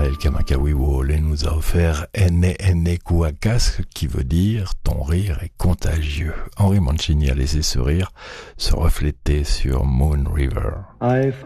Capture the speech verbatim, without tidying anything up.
Israël Kamakawiwo nous a offert Ene Ene Kouakas, qui veut dire « Ton rire est contagieux ». Henry Mancini a laissé ce rire se refléter sur Moon River. I've